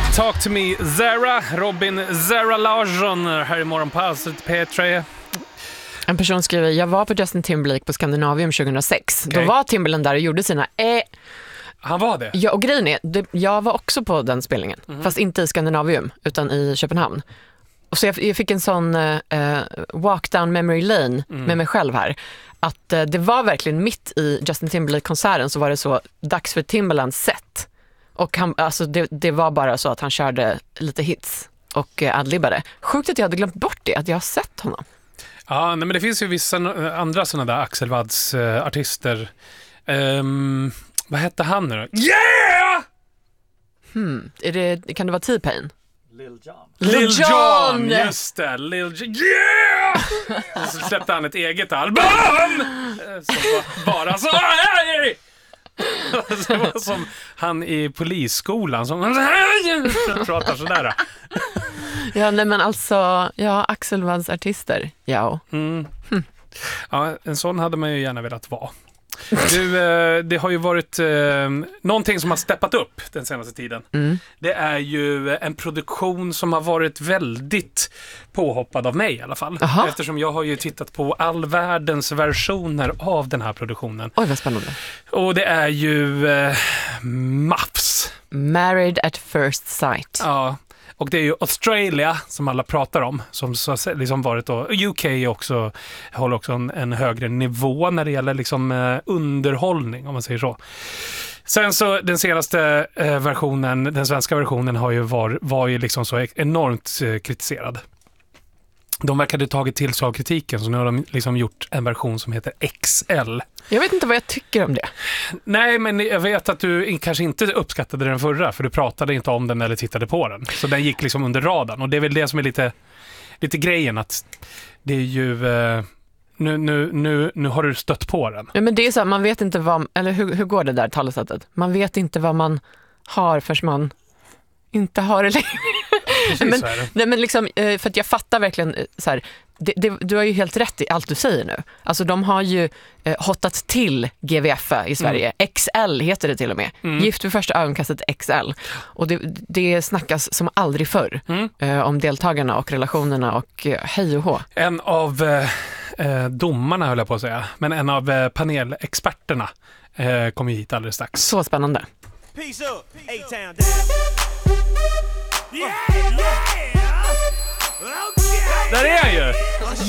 Talk to me, Zara. Robin Zara Larsson här i Morgonpasset P3. En person skriver, jag var på Justin Timberlake på Skandinavium 2006. Okay. Då var Timberland där och gjorde sina Han var det? Ja, och grejen är, jag var också på den spelningen. Fast inte i Skandinavium, utan i Köpenhamn. Och så jag fick en sån walk down memory lane med mig själv här. Att det var verkligen mitt i Justin Timberlake-konserten så var det så dags för Timberlands set. Och alltså det var bara så att han körde lite hits och adlibbade. Sjukt att jag hade glömt bort det, att jag har sett honom. Ja, nej, men det finns ju vissa andra sådana där Axel Wadds artister. Vad hette han nu då? Yeah! Kan det vara T-Pain? Lil Jon! Just det, Lil Jon. Yeah! Och så släppte han ett eget album som var bara så här. Det var som han i polisskolan som pratar sådär. Ja, nej, men alltså, ja, Axel Wadds artister, ja. Ja, en sån hade man ju gärna velat vara. Du, det har ju varit någonting som har steppat upp den senaste tiden. Det är ju en produktion som har varit väldigt påhoppad av mig i alla fall. Aha. Eftersom jag har ju tittat på all världens versioner av den här produktionen. Oj, vad spännande. Och det är ju MAFS. Married at first sight. Ja. Och det är ju Australia som alla pratar om, som så liksom varit då, UK också, håller också en högre nivå när det gäller liksom underhållning, om man säger så. Sen så den senaste versionen, den svenska versionen var ju liksom så enormt kritiserad. De verkade tagit till sig av kritiken, så nu har de liksom gjort en version som heter XL. Jag vet inte vad jag tycker om det. Nej, men jag vet att du kanske inte uppskattade den förra, för du pratade inte om den eller tittade på den. Så den gick liksom under radarn, och det är väl det som är lite grejen, att det är ju nu har du stött på den. Ja, men det är så, man vet inte vad, eller hur går det där talesättet? Man vet inte vad man har förrän man inte har det längre. Precis, men liksom, för att jag fattar verkligen så här, du har ju helt rätt i allt du säger nu. Alltså de har ju hottat till GVF i Sverige. XL heter det till och med. Gift vid första ögonkastet XL. Och det snackas som aldrig förr om deltagarna och relationerna och hej och hå. En av domarna, höll jag på att säga, men en av panelexperterna kommer hit alldeles strax. Så spännande. Peace up, A-Town down. Yeah, yeah. Okay. Där är han ju!